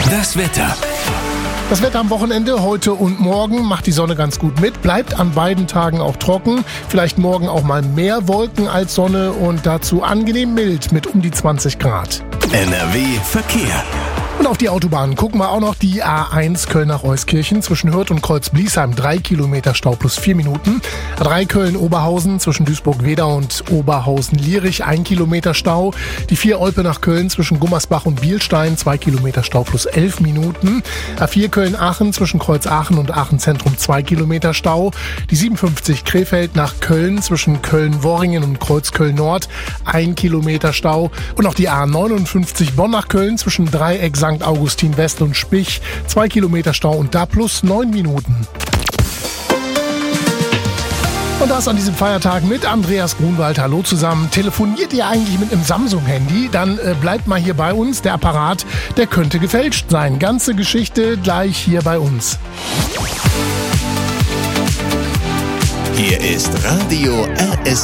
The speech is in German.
Das Wetter. Das Wetter am Wochenende, heute und morgen, macht die Sonne ganz gut mit, bleibt an beiden Tagen auch trocken, vielleicht morgen auch mal mehr Wolken als Sonne und dazu angenehm mild mit um die 20 Grad. NRW Verkehr. Und auf die Autobahnen gucken wir auch noch die A1 Köln nach Euskirchen zwischen Hürth und Kreuz-Bliesheim 3 Kilometer Stau plus 4 Minuten. A3 Köln-Oberhausen zwischen Duisburg-Wedau und Oberhausen-Lierich 1 Kilometer Stau. Die 4 Olpe nach Köln zwischen Gummersbach und Bielstein 2 Kilometer Stau plus 11 Minuten. A4 Köln-Aachen zwischen Kreuz-Aachen und Aachen-Zentrum 2 Kilometer Stau. Die 57 Krefeld nach Köln zwischen Köln-Worringen und Kreuzköln-Nord 1 Kilometer Stau. Und auch die A59 Bonn nach Köln zwischen Dreieck St. Augustin West und Spich 2 Kilometer Stau und da plus 9 Minuten. Und das an diesem Feiertag mit Andreas Grunwald. Hallo zusammen. Telefoniert ihr eigentlich mit einem Samsung-Handy? Dann bleibt mal hier bei uns. Der Apparat, der könnte gefälscht sein. Ganze Geschichte gleich hier bei uns. Hier ist Radio RS